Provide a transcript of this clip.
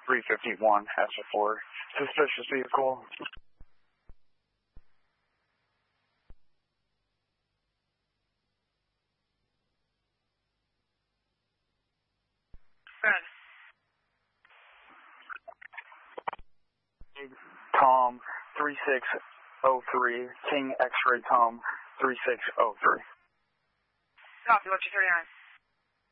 351 Hatchet 4. Suspicious vehicle. Tom 3603, King X-Ray Tom 3603. Copy, what's your 39?